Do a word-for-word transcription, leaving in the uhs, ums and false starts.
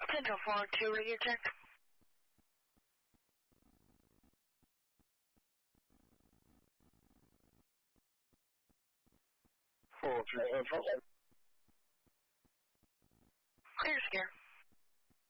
Central four oh two, radio check. four oh two, info. Clear, scare.